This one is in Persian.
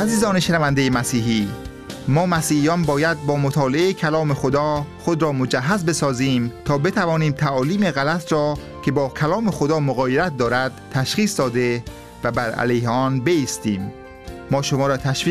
عزیزان شنونده مسیحی، ما مسیحیان باید با مطالعه کلام خدا خود را مجهز بسازیم تا بتوانیم تعالیم غلط را که با کلام خدا مغایرت دارد تشخیص داده و بر علیه آن بایستیم. ما شما را تشویق